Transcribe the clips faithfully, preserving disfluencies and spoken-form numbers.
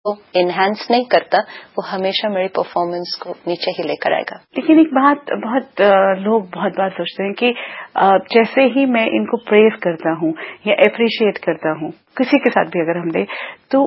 वो इनहैंस नहीं करता, वो हमेशा मेरी परफॉर्मेंस को नीचे ही लेकर आएगा। लेकिन एक बात बहुत लोग बहुत बार सोचते हैं कि जैसे ही मैं इनको प्रेज करता हूँ या अप्रिशिएट करता हूँ, किसी के साथ भी अगर हम ले तो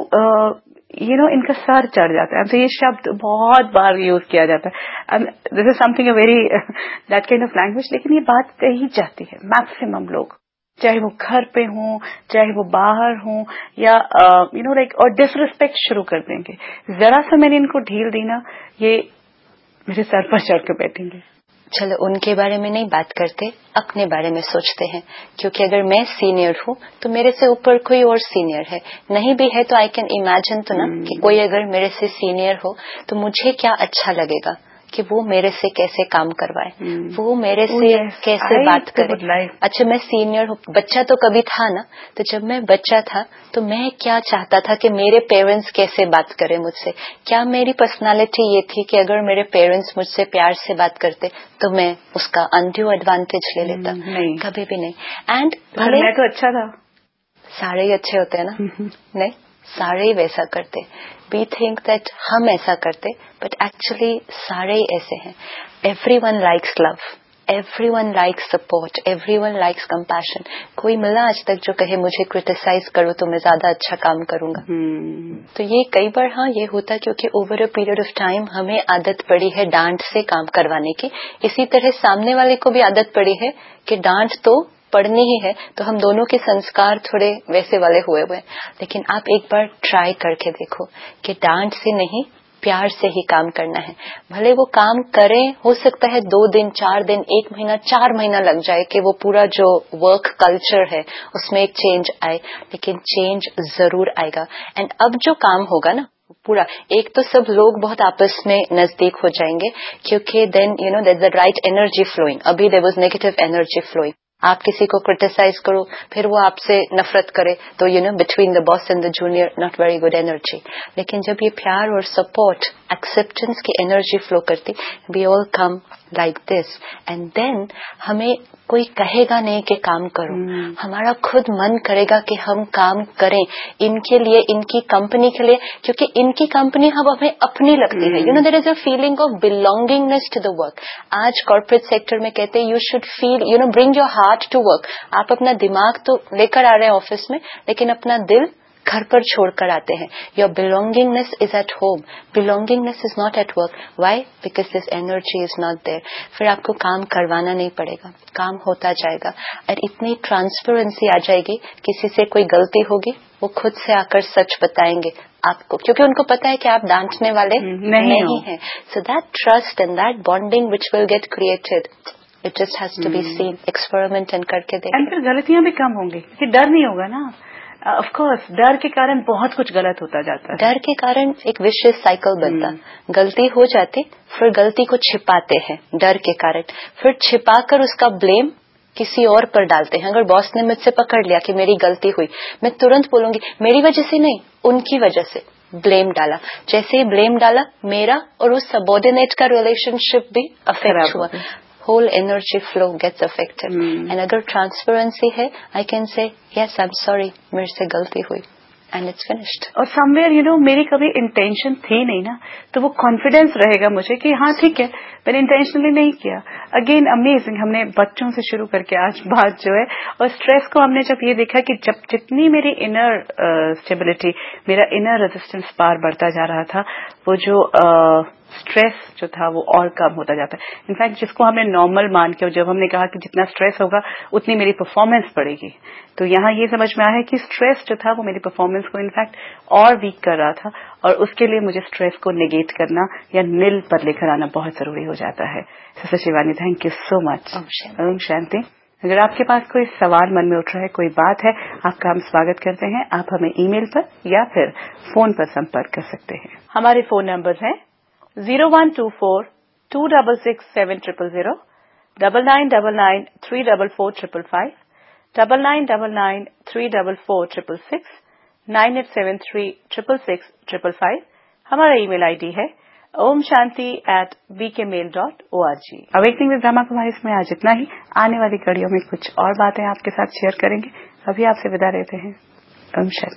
यू नो इनका सर चढ़ जाता है। तो ये शब्द बहुत बार यूज किया जाता है, this is something a very that kind of language. लेकिन ये बात कही जाती है मैक्सिमम लोग, चाहे वो घर पे हों, चाहे वो बाहर हों, या यू नो लाइक और डिसरिस्पेक्ट शुरू कर देंगे। जरा सा मैंने इनको ढील दी ना, ये मेरे सर पर चढ़ के बैठेंगे। चलो उनके बारे में नहीं बात करते, अपने बारे में सोचते हैं। क्योंकि अगर मैं सीनियर हूँ तो मेरे से ऊपर कोई और सीनियर है, नहीं भी है तो आई कैन इमेजिन तो ना hmm. कि कोई अगर मेरे से सीनियर हो तो मुझे क्या अच्छा लगेगा कि वो मेरे से कैसे काम करवाए, hmm. वो मेरे से oh, yes. कैसे I बात करे। अच्छा मैं सीनियर हूँ, बच्चा तो कभी था ना, तो जब मैं बच्चा था तो मैं क्या चाहता था कि मेरे पेरेंट्स कैसे बात करें मुझसे। क्या मेरी पर्सनालिटी ये थी कि अगर मेरे पेरेंट्स मुझसे प्यार से बात करते तो मैं उसका अनड्यू एडवांटेज ले लेता? hmm, नहीं, कभी भी नहीं। एंड मैं तो अच्छा था, सारे ही अच्छे होते हैं ना नहीं, सारे ही वैसा करते। वी थिंक दैट हम ऐसा करते, बट एक्चुअली सारे ही ऐसे हैं। Everyone likes love, everyone likes support, everyone likes compassion. कोई मिला आज तक जो कहे मुझे क्रिटिसाइज करो तो मैं ज्यादा अच्छा काम करूंगा? hmm. तो ये कई बार हाँ ये होता क्योंकि over a period of time हमें आदत पड़ी है डांट से काम करवाने की। इसी तरह सामने वाले को भी आदत पड़ी है कि डांट तो पढ़नी ही है, तो हम दोनों के संस्कार थोड़े वैसे वाले हुए हुए। लेकिन आप एक बार ट्राई करके देखो कि डांट से नहीं, प्यार से ही काम करना है। भले वो काम करें, हो सकता है दो दिन, चार दिन, एक महीना, चार महीना लग जाए कि वो पूरा जो वर्क कल्चर है उसमें एक चेंज आए, लेकिन चेंज जरूर आएगा। एंड अब जो काम होगा ना पूरा, एक तो सब लोग बहुत आपस में नजदीक हो जाएंगे क्योंकि then you know that's the right energy flowing. अभी there was negative energy flowing. आप किसी को क्रिटिसाइज करो फिर वो आपसे नफरत करे तो you know between the boss and the junior not very good energy. लेकिन जब ये प्यार और सपोर्ट, एक्सेप्टेंस की एनर्जी फ्लो करती, we all come like this and then हमें कोई कहेगा नहीं कि काम करो, hmm. हमारा खुद मन करेगा कि हम काम करें इनके लिए, इनकी कंपनी के लिए, क्योंकि इनकी कंपनी हम हमें अपनी लगती hmm. है। You know there is a feeling of belongingness to the work. आज कॉर्पोरेट सेक्टर में कहते हैं you should feel, you know bring your heart to work. आप अपना दिमाग तो लेकर आ रहे हैं ऑफिस में, लेकिन अपना दिल घर पर छोड़कर आते हैं। Your belongingness is at home, belongingness is not at work. Why? Because this energy is not there. फिर आपको काम करवाना नहीं पड़ेगा, काम होता जाएगा और इतनी ट्रांसपेरेंसी आ जाएगी, किसी से कोई गलती होगी वो खुद से आकर सच बताएंगे आपको, क्योंकि उनको पता है कि आप डांटने वाले नहीं, नहीं हैं। So that trust and that bonding which will get created, it just has to be seen, experiment and करके देखें। एंड फिर गलतियां भी कम होंगी, कि डर नहीं होगा ना। ऑफ कोर्स डर के कारण बहुत कुछ गलत होता जाता है। डर के कारण एक विशेष साइकिल बनता, hmm. गलती हो जाती, फिर गलती को छिपाते हैं डर के कारण, फिर छिपाकर उसका ब्लेम किसी और पर डालते हैं। अगर बॉस ने मुझसे पकड़ लिया कि मेरी गलती हुई, मैं तुरंत बोलूंगी मेरी वजह से नहीं, उनकी वजह से। ब्लेम डाला, जैसे ही ब्लेम डाला मेरा और उस सबॉर्डिनेट का रिलेशनशिप भी अफेक्ट हुआ, whole energy flow gets affected. hmm. And अगर ट्रांसपेरेंसी है, I can say yes I'm sorry, मेरे से गलती हुई, and it's finished. और somewhere you know मेरी कभी इंटेंशन थी नहीं ना, तो वो कॉन्फिडेंस रहेगा मुझे कि हाँ ठीक है मैंने इंटेंशनली नहीं किया। अगेन अमेजिंग, हमने बच्चों से शुरू करके आज बात जो है, और स्ट्रेस को हमने जब ये देखा कि जब जितनी मेरी इनर स्टेबिलिटी, मेरा इनर रेजिस्टेंस पार बढ़ता जा रहा था, वो जो uh, स्ट्रेस जो था वो और कम होता जाता है। इनफैक्ट जिसको हमने नॉर्मल मान के, जब हमने कहा कि जितना स्ट्रेस होगा उतनी मेरी परफॉर्मेंस बढ़ेगी, तो यहाँ ये समझ में आया कि स्ट्रेस जो था वो मेरी परफॉर्मेंस को इनफैक्ट और वीक कर रहा था, और उसके लिए मुझे स्ट्रेस को नेगेट करना या नील पर लेकर आना बहुत जरूरी हो जाता है। Sister Shivani, thank you so much. Om Shanti. अगर आपके पास कोई सवाल मन में उठ रहा है, कोई बात है, आपका हम स्वागत करते हैं। आप हमें ईमेल पर या फिर फोन पर संपर्क कर सकते हैं। हमारे फोन नंबर हैं zero one two four two six six seven zero zero zero nine nine nine three four four five five five nine nine nine three four four six six nine eight seven three six six five five। हमारा email ID है om shanti at v k mail dot org। Awakening with Brahma Kumari में आज इतना ही। आने वाली कड़ियों में कुछ और बातें आपके साथ शेयर करेंगे। अभी आपसे विदा लेते हैं। ओम शांति।